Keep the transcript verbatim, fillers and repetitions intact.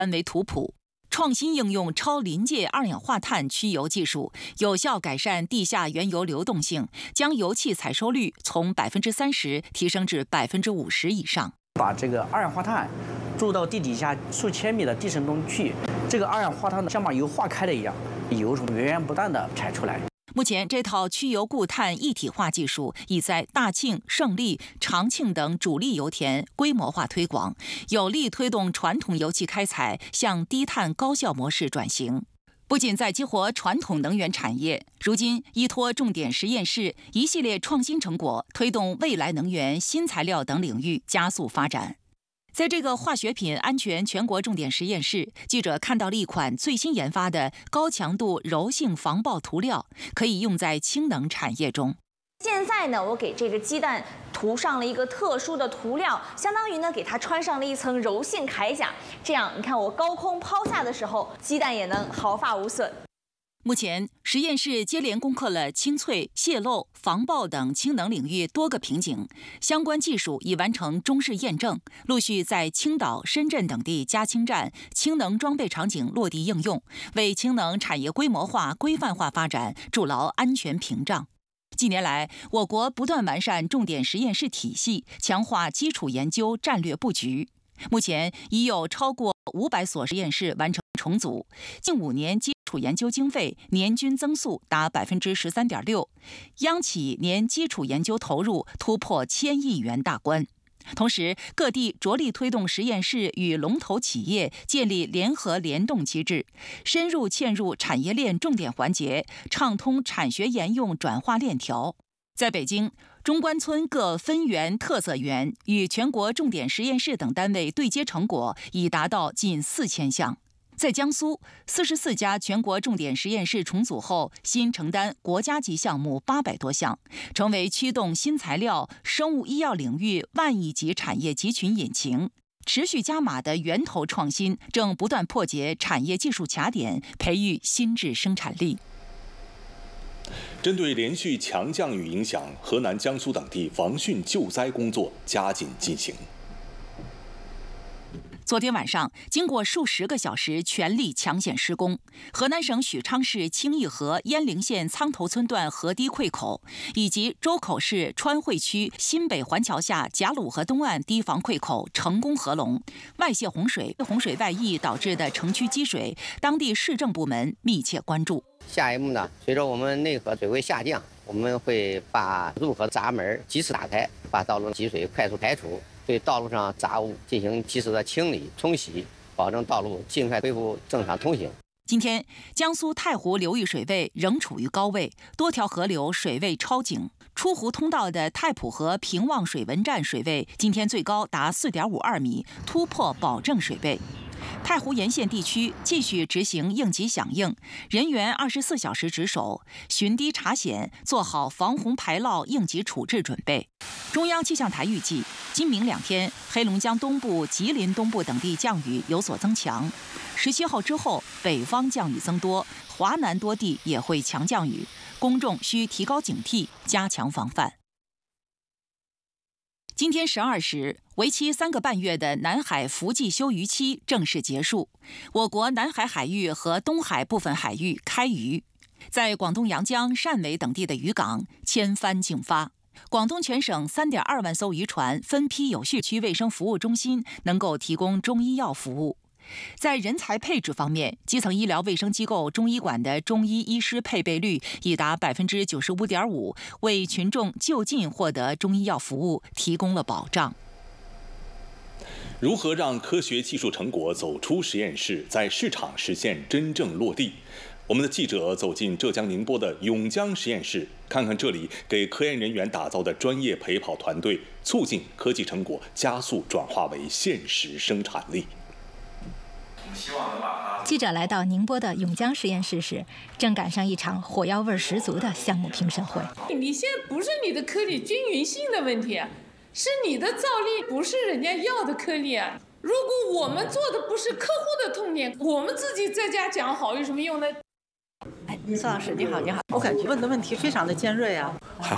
为图谱。创新应用超临界二氧化碳驱油技术，有效改善地下原油流动性，将油气采收率从百分之三十提升至百分之五十以上。 把这个二氧化碳注入到地底下数千米的地层中去，这个二氧化碳像把油化开了一样，油从源源不断的产出来。 目前，这套去油固碳一体化技术已在大庆、胜利、长庆等主力油田规模化推广，有力推动传统油气开采向低碳高效模式转型。不仅在激活传统能源产业，如今依托重点实验室一系列创新成果，推动未来能源、新材料等领域加速发展。在这个化学品安全全国重点实验室，记者看到了一款最新研发的高强度柔性防爆涂料，可以用在氢能产业中。 现在呢，我给这个鸡蛋涂上了一个特殊的涂料，相当于呢给它穿上了一层柔性铠甲，这样你看我高空抛下的时候，鸡蛋也能毫发无损。 目前，实验室接连攻克了清脆、泄漏、防爆等氢能领域多个瓶颈，相关技术已完成中试验证，陆续在青岛、深圳等地加氢站氢能装备场景落地应用，为氢能产业规模化、规范化发展筑牢安全屏障。近年来，我国不断完善重点实验室体系，强化基础研究战略布局。目前已有超过五百所实验室完成重组，近五年基础研究经费年均增速达百分之十三点六，央企年基础研究投入突破千亿元大关。同时，各地着力推动实验室与龙头企业建立联合联动机制，深入嵌入产业链重点环节，畅通产学研用转化链条。在北京，中关村各分园、特色园与全国重点实验室等单位对接成果已达到近四千项。在江苏，四十四家全国重点实验室重组后，新承担国家级项目八百多项，成为驱动新材料、生物医药领域万亿级产业集群引擎。持续加码的源头创新正不断破解产业技术卡点，培育新质生产力。 针对连续强降雨影响，河南、江苏等地防汛救灾工作加紧进行。 昨天晚上，经过数十个小时全力抢险施工，河南省许昌市清义河鄢陵县苍头村段河堤溃口，以及周口市川汇区新北环桥下贾鲁河东岸堤防溃口成功合龙，外泄洪水，洪水外溢导致的城区积水，当地市政部门密切关注。 下一步呢，随着我们内河水位下降，我们会把入河闸门及时打开，把道路积水快速排除，对道路上杂物进行及时的清理冲洗，保证道路尽快恢复正常通行。 今天，江苏太湖流域水位仍处于高位，多条河流水位超警。出湖通道的太浦河平望水文站水位今天最高达 四点五二米，突破保证水位。太湖沿线地区继续执行应急响应，人员二十四小时值守，巡堤查险，做好防洪排涝应急处置准备。中央气象台预计，今明两天，黑龙江东部、吉林东部等地降雨有所增强。十七号之后，北方降雨增多，华南多地也会强降雨，公众需提高警惕，加强防范。今天十二时，为期三个半月的南海伏季休渔期正式结束，我国南海海域和东海部分海域开渔。在广东阳江、汕尾等地的渔港千帆竞发。广东全省 三点二万艘渔船分批有序区卫生服务中心能够提供中医药服务。在人才配置方面，基层医疗卫生机构中医馆的中医医师配备率已达 百分之九十五点五， 为群众就近获得中医药服务提供了保障。 如何让科学技术成果走出实验室，在市场实现真正落地？我们的记者走进浙江宁波的永江实验室，看看这里给科研人员打造的专业陪跑团队，促进科技成果加速转化为现实生产力。 记者来到宁波的永江实验室时，正赶上一场火药味十足的项目评审会。 你现在不是你的颗粒均匀性的问题，是你的造粒不是人家要的颗粒啊。如果我们做的不是客户的痛点，我们自己在家讲好有什么用呢？ 哎，宋老师你好，你好。我感觉问的问题非常的尖锐啊。 还